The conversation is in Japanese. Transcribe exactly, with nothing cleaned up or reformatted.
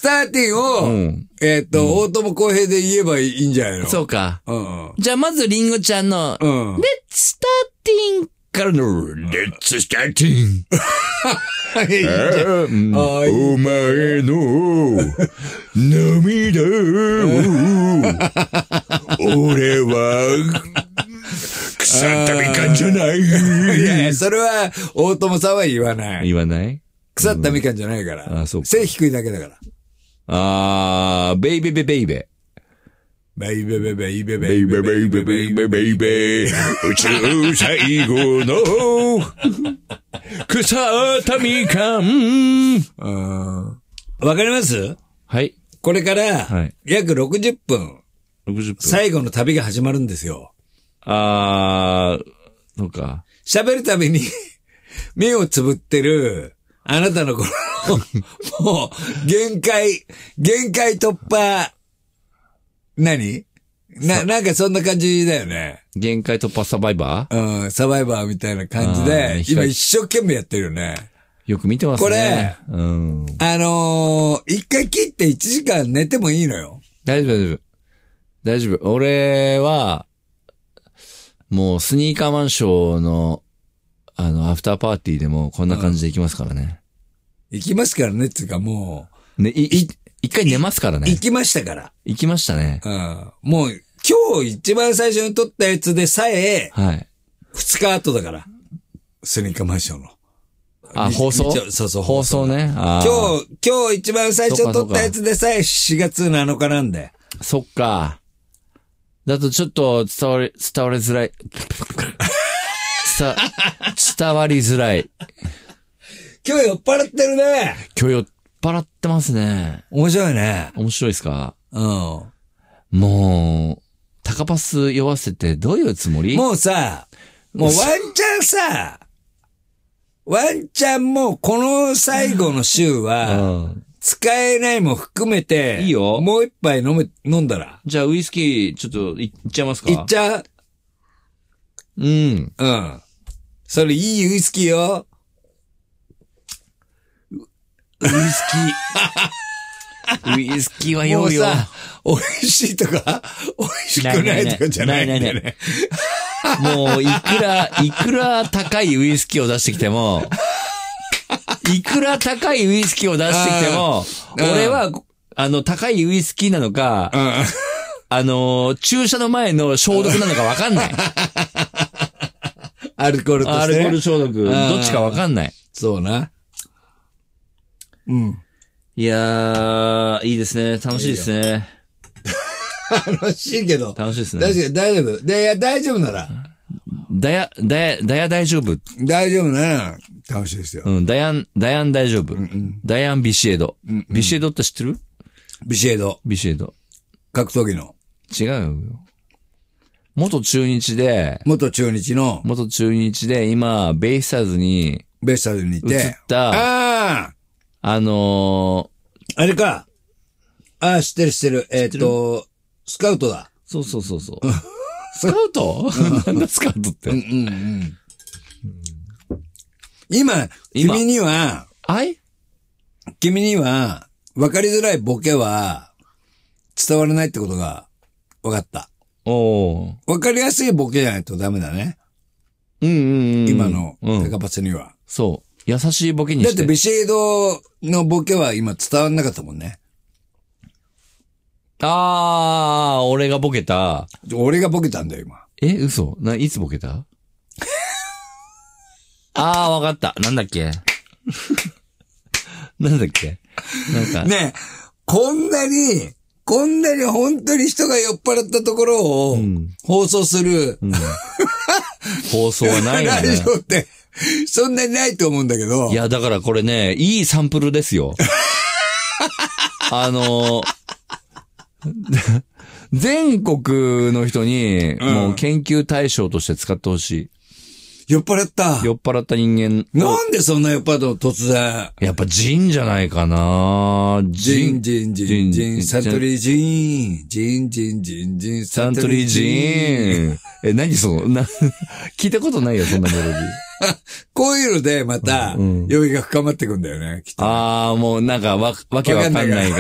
スターティンを、うん、えっ、ー、と、うん、大友康平で言えばいいんじゃないの？ そうか。 うんうん、 じゃあまずリンゴちゃんの、うん、レッツスターティンからの、レッツスターティン。お前の涙を、俺は、腐ったみかんじゃない。いやいや、それは、大友さんは言わない。 言わない腐ったみかんじゃないから。うん、あ、そうか。背低いだけだから。 あー、ベイベベベイベ。 ベイベベベイベベイベベイベベイベベイベ。 宇宙最後の、腐ったみかん。 わかります？ はい。 これから、約ろくじゅっぷん。 ろくじゅっぷん。 最後の旅が始まるんですよ。 あー、そうか。 喋るたびに、目をつぶってる、あなたのこの、もう、限界、限界突破、何な、なんかそんな感じだよね。 限界突破サバイバーうん、サバイバーみたいな感じで、今一生懸命やってるよね。 よく見てますね。 これ、うん、あのー、一回切って一時間寝てもいいのよ。 大丈夫、大丈夫。大丈夫。俺は、もうスニーカーマンショーの、あの、アフターパーティーでもこんな感じで行きますからね。 うん、行きますからねっていうかもう。ね、い、い、一回寝ますからね。 行きましたから。 行きましたね。 うん。もう、今日一番最初に撮ったやつでさえ、 はい。 二日後だから。スニーカーマンショーの。 あ、放送そうそう。 放送ね。あ今日、今日一番最初に撮ったやつでさえしがつなのかなんで。 そっか。だとちょっと伝わり、伝わりづらい。伝、伝わりづらい。 今日酔っ払ってるね。 今日酔っ払ってますね。 面白いね。 面白いですか？ うん。 もう、高パス酔わせてどういうつもり？ もうさ、もうワンチャンさ、ワンチャンもうこの最後の週は、うん使えないも含めて、 いいよ。 もう一杯飲め、飲んだら。 じゃあウイスキー、ちょっといっちゃいますか？ いっちゃう？ うん。 うん。それいいウイスキーよ。 ウイスキー。ウイスキーは酔うよ。もうさ、 美味しいとか、美味しくないとかじゃないんだよね。 もう、いくら、いくら高いウイスキーを出してきても、いくら高いウイスキーを出してきても、俺は、あの、高いウイスキーなのか、あの、注射の前の消毒なのかわかんない。 アルコールとして。 アルコール消毒。どっちかわかんない。 そうな。うん。 いやー、いいですね。楽しいですね。 楽しいけど。 楽しいですね。 確かに大丈夫。で、いや、大丈夫なら。 だや、だや、だや大丈夫。 大丈夫な。楽しいですよ。 うん、ダヤン、ダヤン大丈夫。うんうん、ダヤンビシエド、うんうん。ビシエドって知ってる？ ビシエド。 ビシエド。 格闘技の。 違うよ。元中日で、 元中日の、 元中日で、今、ベイスターズに、 ベイスターズにいて、 移った、 あああのー、あれか。ああ、知ってる知ってる。えっ、ー、と、スカウトだ。 そうそうそうそう。スカウトなんだスカウトって。 うんうんうん。今、君には、 はい？ 君には、わかりづらいボケは、伝わらないってことが、わかった。 おー。 わかりやすいボケじゃないとダメだね。 うんうんうん。 今の、高パスには、うん。 そう。優しいボケにして。 だってビシエドのボケは今伝わんなかったもんね。 あー、俺がボケた。 俺がボケたんだよ、今。 え、嘘？な、いつボケた？あー、わかった。なんだっけなんだっけなんか。 ねえ、こんなに、こんなに本当に人が酔っ払ったところを、放送する、うんうん、 放送はないよね。 ラジオって、そんなにないと思うんだけど。 いや、だからこれね、いいサンプルですよ。あの、全国の人に、もう研究対象として使ってほしい。 酔っ払った。 酔っ払った人間。 なんでそんな酔っ払ったの突然。 やっぱジンじゃないかな。 ジン、ジン、ジン、ジン、サントリージン。ジン、ジン、ジン、ジン、 サントリージン。え、何その、な、聞いたことないよ、そんなメロディー。 こういうので、また、酔いが深まってくんだよね、きっと。 ああ、もうなんかわ、わけわかんない